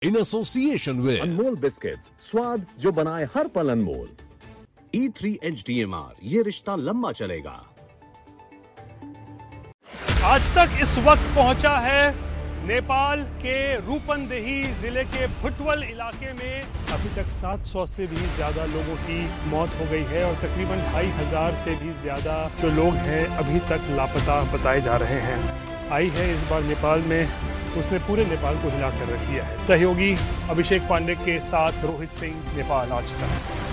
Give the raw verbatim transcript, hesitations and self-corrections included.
in association with Anmol biscuits, स्वाद जो बनाए हर पल अनमोल। ई three H D M R, ये रिश्ता लंबा चलेगा। आज तक इस वक्त पहुंचा है नेपाल के रूपंदेही जिले के भुटवल इलाके में। अभी तक सात सौ से भी ज्यादा लोगों की मौत हो गई है और तकरीबन ढाई हजार से भी ज्यादा जो लोग हैं अभी तक लापता बताए जा रहे हैं। आई है इस बार नेपाल में, उसने पूरे नेपाल को हिला कर रख दिया है। सहयोगी अभिषेक पांडे के साथ रोहित सिंह, नेपाल आज तक।